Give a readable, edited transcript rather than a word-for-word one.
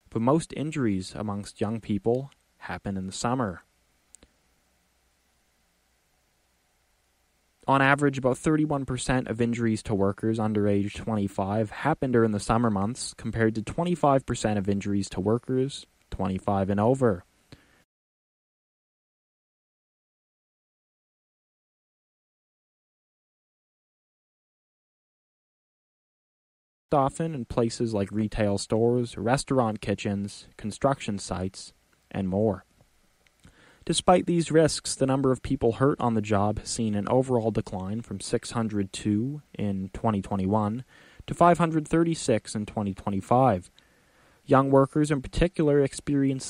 but most injuries amongst young people happen in the summer. On average, about 31% of injuries to workers under age 25 happen during the summer months, compared to 25% of injuries to workers 25 and over. Often in places like retail stores, restaurant kitchens, construction sites, and more. Despite these risks, the number of people hurt on the job has seen an overall decline from 602 in 2021 to 536 in 2025. Young workers in particular experience